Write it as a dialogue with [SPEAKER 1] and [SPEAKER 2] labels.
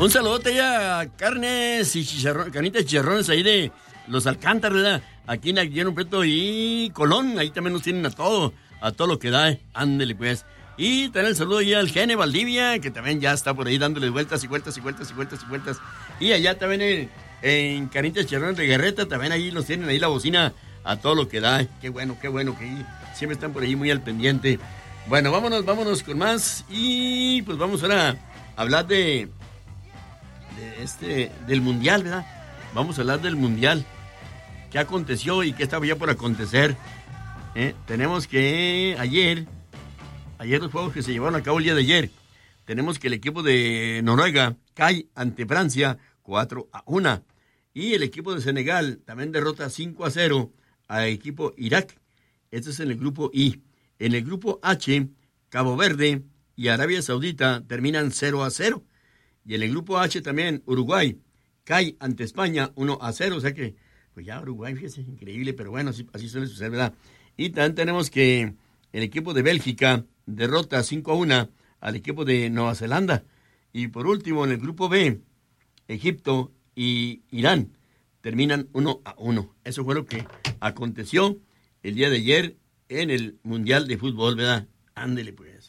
[SPEAKER 1] Un saludote ya a carnes y carnitas y chicharrones ahí de los Alcántaras, ¿verdad? Aquí en Guillermo Prieto y Colón, ahí también nos tienen a todo lo que da, ándele pues. Y también el saludo ya al Gene Valdivia, que también ya está por ahí dándole vueltas y vueltas y vueltas y vueltas y vueltas. Y allá también en Carnitas y Chicharrones de Guerreta, también ahí los tienen ahí la bocina a todo lo que da. Qué bueno que siempre están por ahí muy al pendiente. Bueno, vámonos con más. Y pues vamos ahora a hablar del Mundial, ¿verdad? Vamos a hablar del Mundial. ¿Qué aconteció y qué estaba ya por acontecer? Tenemos que ayer los juegos que se llevaron a cabo el día de ayer, tenemos que el equipo de Noruega cae ante Francia 4-1. Y el equipo de Senegal también derrota 5-0 al equipo Irak. Este es en el grupo I. En el grupo H, Cabo Verde y Arabia Saudita terminan 0-0. Y en el grupo H también Uruguay cae ante España 1-0. O sea que, pues ya Uruguay, fíjese, increíble, pero bueno, así suele suceder, ¿verdad? Y también tenemos que el equipo de Bélgica derrota 5-1 al equipo de Nueva Zelanda. Y por último, en el grupo B, Egipto y Irán terminan 1-1. Eso fue lo que aconteció el día de ayer en el Mundial de Fútbol, ¿verdad? Ándele pues.